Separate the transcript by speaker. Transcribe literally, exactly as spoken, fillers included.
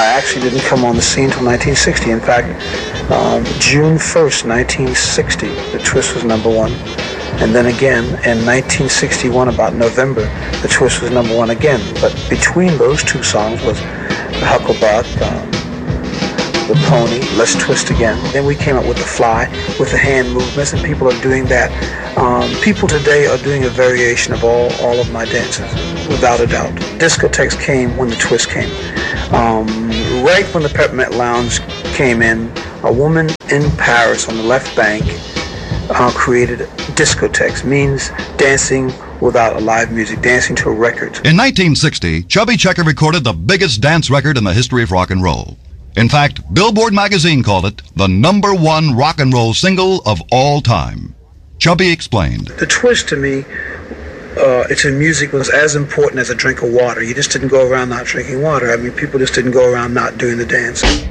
Speaker 1: I actually didn't come on the scene until nineteen sixty. In fact, um, June first, nineteen sixty, the Twist was number one. And then again, in nineteen sixty-one, about November, the Twist was number one again. But between those two songs was the Hucklebuck, um, the Pony, Let's Twist Again. Then we came up with the Fly, with the hand movements, and people are doing that. Um, people today are doing a variation of all, all of my dances, without a doubt. Discotheques came when the Twist came. Um, right when the Peppermint Lounge came in, a woman in Paris on the left bank uh, created discotheques, means dancing without a live music, dancing to a record.
Speaker 2: In nineteen sixty, Chubby Checker recorded the biggest dance record in the history of rock and roll. In fact, Billboard magazine called it the number one rock and roll single of all time. Chubby explained.
Speaker 1: The Twist, to me, uh, its music was as important as a drink of water. You just didn't go around not drinking water. I mean, people just didn't go around not doing the dance.